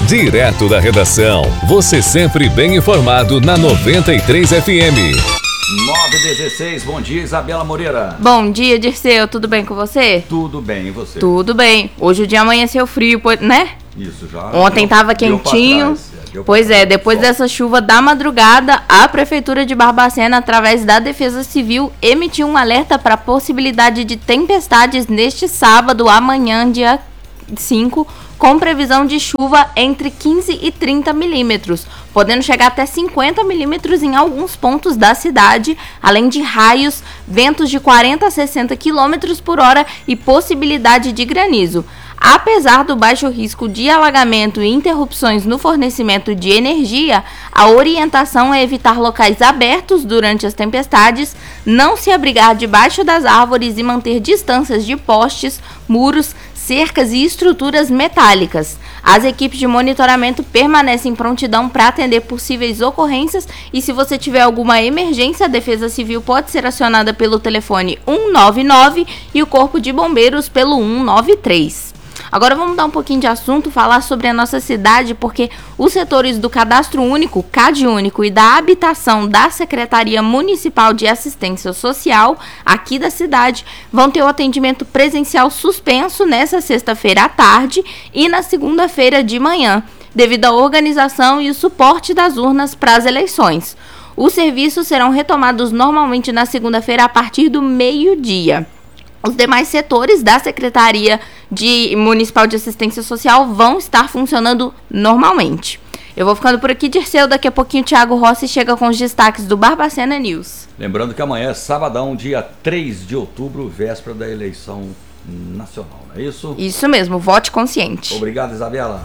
Direto da redação, você sempre bem informado na 93 FM. 9h16, bom dia, Isabela Moreira. Bom dia, Dirceu, tudo bem com você? Tudo bem, e você? Tudo bem. Hoje o dia amanheceu frio, né? Isso, já. Ontem tava quentinho. Pois é, depois dessa chuva da madrugada, a Prefeitura de Barbacena, através da Defesa Civil, emitiu um alerta para a possibilidade de tempestades neste sábado, amanhã, dia 5, com previsão de chuva entre 15 e 30 milímetros, podendo chegar até 50 milímetros em alguns pontos da cidade, além de raios, ventos de 40 a 60 quilômetros por hora e possibilidade de granizo. Apesar do baixo risco de alagamento e interrupções no fornecimento de energia, a orientação é evitar locais abertos durante as tempestades, não se abrigar debaixo das árvores e manter distâncias de postes, muros, cercas e estruturas metálicas. As equipes de monitoramento permanecem em prontidão para atender possíveis ocorrências e se você tiver alguma emergência, a Defesa Civil pode ser acionada pelo telefone 199 e o Corpo de Bombeiros pelo 193. Agora vamos mudar um pouquinho de assunto, falar sobre a nossa cidade, porque os setores do Cadastro Único, CadÚnico, e da Habitação da Secretaria Municipal de Assistência Social, aqui da cidade, vão ter o atendimento presencial suspenso nessa sexta-feira à tarde e na segunda-feira de manhã, devido à organização e o suporte das urnas para as eleições. Os serviços serão retomados normalmente na segunda-feira a partir do meio-dia. Os demais setores da Secretaria Municipal de Assistência Social vão estar funcionando normalmente. Eu vou ficando por aqui, Dirceu. Daqui a pouquinho o Thiago Rossi chega com os destaques do Barbacena News. Lembrando que amanhã é sabadão, dia 3 de outubro, véspera da eleição nacional, não é isso? Isso mesmo, vote consciente. Obrigado, Isabela.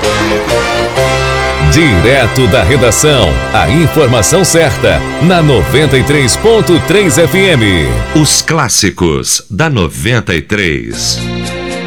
Direto da redação, a informação certa, na 93.3 FM. Os clássicos da 93.